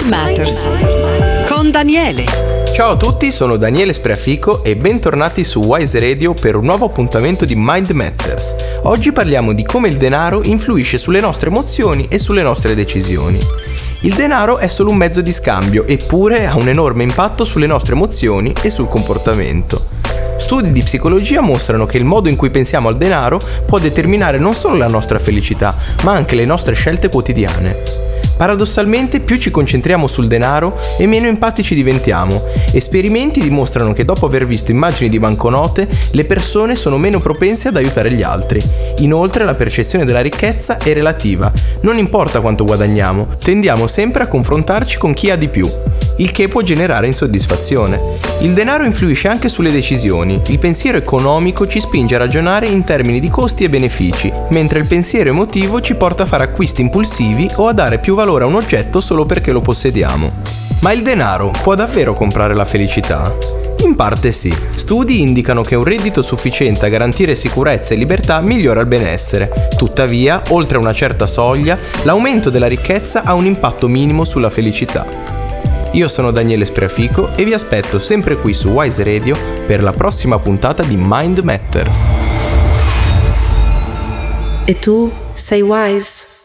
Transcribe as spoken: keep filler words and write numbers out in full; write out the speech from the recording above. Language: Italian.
Mind Matters con Daniele. Ciao a tutti, sono Daniele Spreafico e bentornati su Wise Radio per un nuovo appuntamento di Mind Matters. Oggi parliamo di come il denaro influisce sulle nostre emozioni e sulle nostre decisioni. Il denaro è solo un mezzo di scambio, eppure ha un enorme impatto sulle nostre emozioni e sul comportamento. Studi di psicologia mostrano che il modo in cui pensiamo al denaro può determinare non solo la nostra felicità, ma anche le nostre scelte quotidiane. Paradossalmente, più ci concentriamo sul denaro e meno empatici diventiamo. Esperimenti dimostrano che dopo aver visto immagini di banconote, le persone sono meno propense ad aiutare gli altri. Inoltre, la percezione della ricchezza è relativa. Non importa quanto guadagniamo, tendiamo sempre a confrontarci con chi ha di più, il che può generare insoddisfazione. Il denaro influisce anche sulle decisioni. Il pensiero economico ci spinge a ragionare in termini di costi e benefici, mentre il pensiero emotivo ci porta a fare acquisti impulsivi o a dare più valore a un oggetto solo perché lo possediamo. Ma il denaro può davvero comprare la felicità? In parte sì. Studi indicano che un reddito sufficiente a garantire sicurezza e libertà migliora il benessere. Tuttavia, oltre una certa soglia, l'aumento della ricchezza ha un impatto minimo sulla felicità. Io sono Daniele Spreafico e vi aspetto sempre qui su Wise Radio per la prossima puntata di Mind Matters. E tu sei wise?